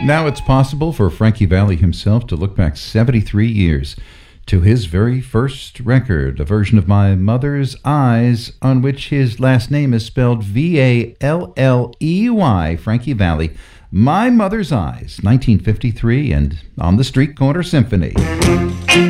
Now it's possible for Frankie Valli himself to look back 73 years to his very first record, a version of My Mother's Eyes, on which his last name is spelled Valley, Frankie Valli. My Mother's Eyes, 1953, and on the Street Corner Symphony.